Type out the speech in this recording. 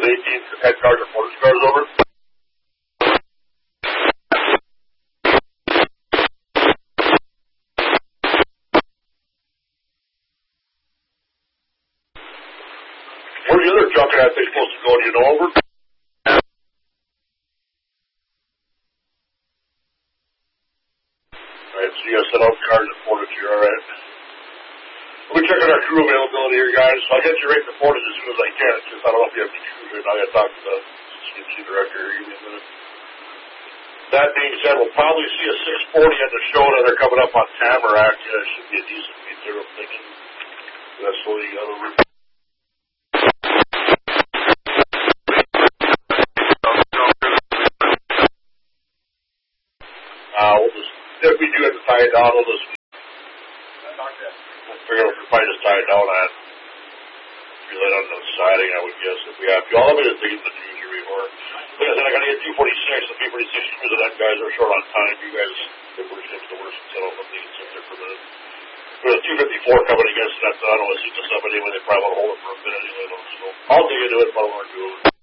18 head cars or portage cars over. Where's the other truck that thing's supposed to go? Do you know, over? Alright, so you guys set out cars at Portage here, alright. We're checking our crew availability here, guys. So I'll get you right to Portage as soon as I can. It's just I don't know if you have any crews right now. I got to talk to the CMC director here. Give me a minute. That being said, we'll probably see a 640 at the show that are coming up on Tamarack. Yeah, it should be a decent meet there, I'm thinking. That's the other route. We'll just, if we do have to tie it down, we'll just figure out if we probably just tie it down and relay on the siding, I would guess, if we have to. All of it is digging the junior or like I said, I got to get 246. The P46 crews of that guys are short on time. You guys, the worst comes to worst, set off up the sit there for a minute. There's a 254 coming against that. I don't want to see to somebody when they probably want to hold it for a minute anyway, though. So I'll dig into it if I want to do it.